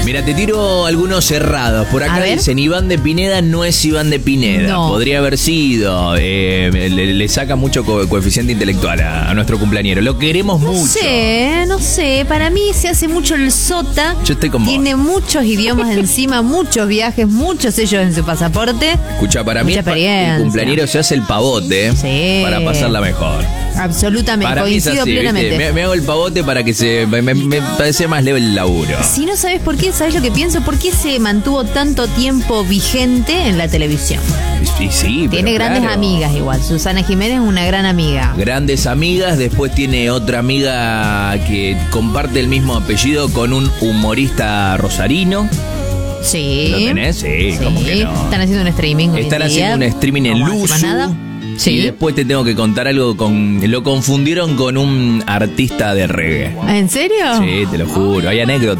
Mira, te tiro algunos cerrados. Por acá dicen, Iván de Pineda no es Iván de Pineda. No. Podría haber sido. Le saca mucho coeficiente intelectual a nuestro cumpleañero. Lo queremos mucho. No sé. Para mí se hace mucho el sota. Yo estoy con vos. Tiene muchos idiomas encima, muchos viajes, muchos sellos en su pasaporte. Escucha, para mí el cumpleañero se hace el pavote para pasarla mejor. Absolutamente, para coincido mí es así, plenamente. Me hago el pavote para que me parece más leve el laburo. Si no sabes por qué, ¿sabes lo que pienso? ¿Por qué se mantuvo tanto tiempo vigente en la televisión? Sí, tiene grandes amigas igual. Susana Jiménez es una gran amiga. Grandes amigas. Después tiene otra amiga que comparte el mismo apellido con un humorista rosarino. Sí. ¿Lo tenés? Sí, ¿cómo que no? Están haciendo un streaming. Están haciendo un streaming en Luzu. Sí. Y después te tengo que contar algo lo confundieron con un artista de reggae. ¿En serio? Sí, te lo juro. Hay anécdotas.